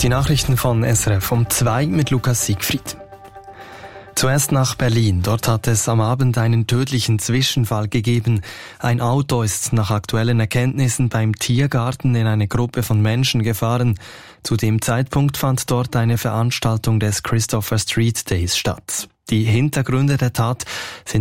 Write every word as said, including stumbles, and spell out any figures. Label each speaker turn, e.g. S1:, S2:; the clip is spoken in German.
S1: Die Nachrichten von S R F um zwei mit Lukas Siegfried. Zuerst nach Berlin. Dort hat es am Abend einen tödlichen Zwischenfall gegeben. Ein Auto ist nach aktuellen Erkenntnissen beim Tiergarten in eine Gruppe von Menschen gefahren. Zu dem Zeitpunkt fand dort eine Veranstaltung des Christopher Street Days statt. Die Hintergründe der Tat sind